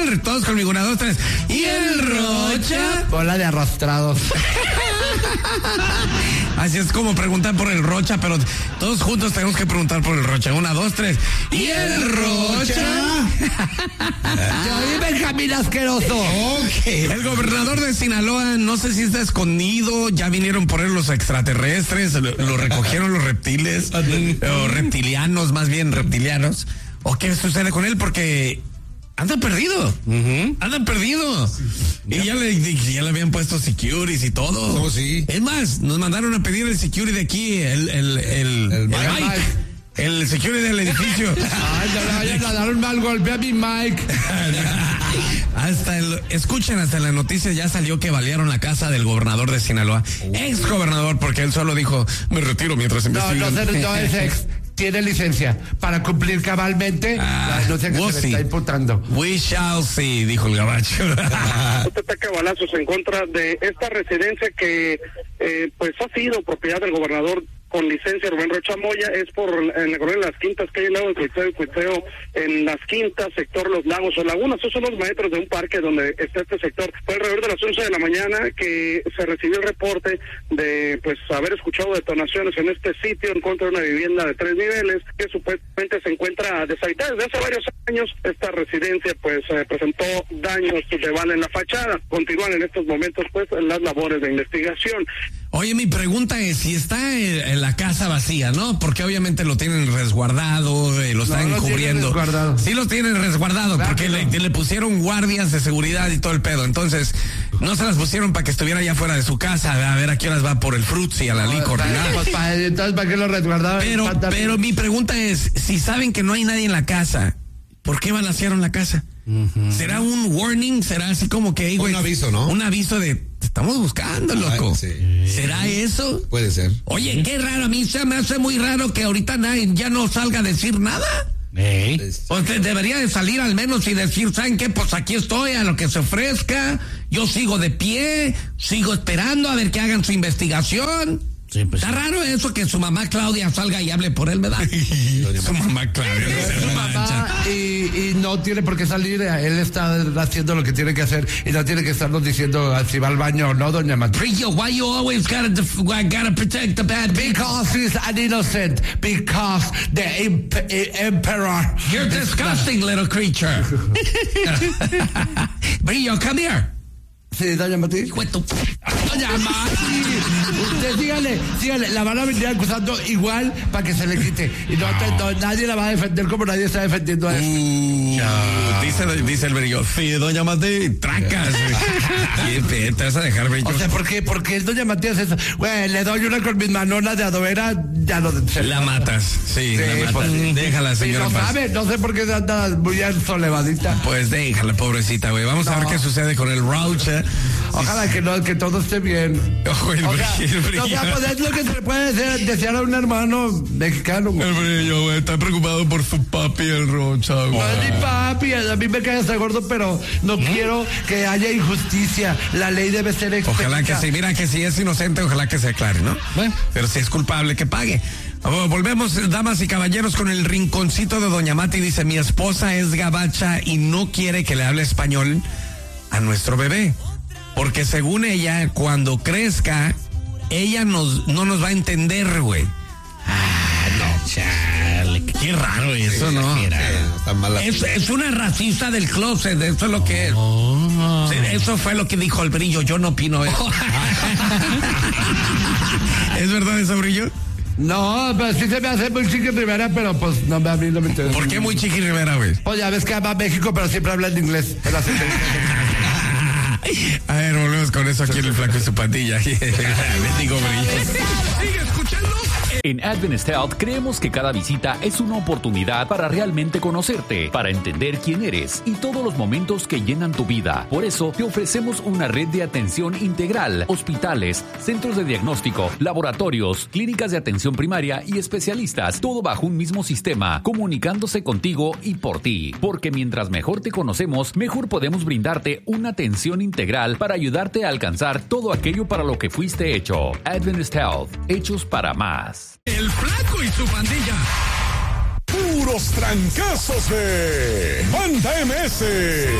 todos conmigo, 1, 2, 3. Y el Rocha. Bola de arrastrados. Así es como preguntar por el Rocha, pero todos juntos tenemos que preguntar por el Rocha. 1, 2, 3. ¿Y el Rocha? Yo Benjamín Asqueroso. Okay. El gobernador de Sinaloa, no sé si está escondido, ya vinieron por él los extraterrestres, lo recogieron los reptiles, o reptilianos, más bien reptilianos. ¿O qué sucede con él? Porque anda perdido. Anda perdido. Sí. Y ya le habían puesto securities y todo. Oh, sí. Es más, nos mandaron a pedir el security de aquí, el Mike. El security del edificio. Ay, no le vayan a dar un mal golpe a mi Mike. Escuchen, hasta en la noticia ya salió que balearon la casa del gobernador de Sinaloa. Ex gobernador, porque él solo dijo, me retiro mientras investigan. No es ex. Tiene licencia para cumplir cabalmente la denuncia que se le está imputando. We shall see, dijo el gabacho. Este ataque a balazos en contra de esta residencia que pues ha sido propiedad del gobernador con licencia Rubén Rocha Moya, es en la colonia Las Quintas, calle Lago de Cuiteo, en Las Quintas, sector Los Lagos o Lagunas. Esos son los metros de un parque donde está este sector. Fue alrededor de las 11 de la mañana que se recibió el reporte de pues haber escuchado detonaciones en este sitio en contra de una vivienda de 3 niveles que supuestamente se encuentra deshabitada. Desde hace varios años esta residencia pues presentó daños de bala en la fachada. Continúan en estos momentos pues las labores de investigación. Oye, mi pregunta es, si está en la casa vacía, ¿no? Porque obviamente lo tienen resguardado, lo están cubriendo. Sí lo tienen resguardado, claro, porque le pusieron guardias de seguridad y todo el pedo. Entonces, no se las pusieron para que estuviera allá fuera de su casa, a ver a qué horas va por el Fruitsy, a la licor. Entonces, ¿para qué lo resguardaban? Pero mi pregunta es, si saben que no hay nadie en la casa, ¿por qué balacearon la casa? ¿Será un warning? ¿Será así como que... un aviso, ¿no? Un aviso de... Te estamos buscando, loco. Sí. ¿Será eso? Puede ser. Oye, qué raro. A mí se me hace muy raro que ahorita nadie ya no salga a decir nada. O sea, debería de salir al menos y decir, ¿saben qué? Pues aquí estoy, a lo que se ofrezca. Yo sigo de pie, sigo esperando a ver que hagan su investigación. Sí, pues está raro eso que su mamá Claudia salga y hable por él, ¿verdad? Su mamá Claudia. Su mamá y no tiene por qué salir. Él está haciendo lo que tiene que hacer y no tiene que estarnos diciendo si va al baño o no, doña Matricio. Why you always gotta protect the bad people? Because he's an innocent. Because the emperor. You're disgusting, little creature. Brillo, come here. Sí, doña Mati. Doña Mati. Usted sígale, la van a venir acusando igual para que se le quite. Y nadie la va a defender como nadie está defendiendo a esto. Dice el brillo. Sí, doña Mati, tracas. Te vas a dejar brillo. O sea, ¿por qué doña Mati hace eso? Güey, le doy una con mis manonas de adobera, ya lo... La matas, sí, la matas. Pues, déjala, señora. No sé por qué anda muy ensolevadita. Pues déjala, pobrecita, güey. Vamos a ver qué sucede con el Rocha. Ojalá que todo esté bien. Pues es lo que se le puede desear a un hermano mexicano, güey. El brillo, güey, está preocupado por su papi, el Rocha, güey. No es mi papi, a mí me cae hasta gordo, pero no quiero que haya injusticia. La ley debe ser expedita. Ojalá que sí, mira que si es inocente, ojalá que se aclare, ¿no? Bueno. Pero si es culpable, que pague. Volvemos, damas y caballeros, con el rinconcito de doña Mati. Dice, mi esposa es gabacha y no quiere que le hable español a nuestro bebé, porque según ella, cuando crezca, ella no nos va a entender, güey. No, chale, qué raro eso, ¿no? Es una racista del closet, eso es lo que es. Eso fue lo que dijo el brillo, yo no opino eso. ¿Es verdad eso, brillo? No, pues sí se me hace muy Chiqui Rivera, pero pues no, a mí no me entiendo. ¿Por qué muy Chiqui Rivera, güey? Pues ya ves que ama México, pero siempre habla en inglés. A ver, volvemos con eso aquí en el Flaco y su pandilla. Bendigo brillo. Sigue escuchando. En Adventist Health creemos que cada visita es una oportunidad para realmente conocerte, para entender quién eres y todos los momentos que llenan tu vida. Por eso te ofrecemos una red de atención integral, hospitales, centros de diagnóstico, laboratorios, clínicas de atención primaria y especialistas, todo bajo un mismo sistema, comunicándose contigo y por ti. Porque mientras mejor te conocemos, mejor podemos brindarte una atención integral para ayudarte a alcanzar todo aquello para lo que fuiste hecho. Adventist Health, hechos para más. El Flaco y su pandilla. Puros trancazos de Banda MS.